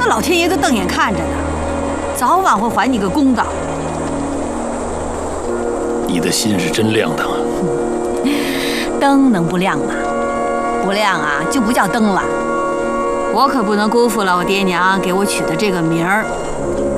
老天爷都瞪眼看着呢，早晚会还你个公道。 你的心是真亮堂啊！ 灯能不亮吗？不亮啊，就不叫灯了。我可不能辜负了我爹娘给我取的这个名儿。